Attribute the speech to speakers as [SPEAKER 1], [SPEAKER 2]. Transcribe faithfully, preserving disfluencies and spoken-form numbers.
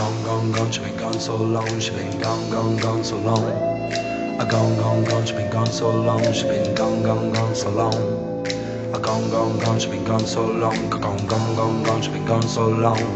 [SPEAKER 1] gone, gone, gone, she's been gone so long, she's been gone, gone, gone so long. I gone, gone, gone, she's been gone so long, she's been gone, gone, gone so long. I gone, gone, gone, she's been gone so long, gone, gone, gone, gone, she's been gone so long.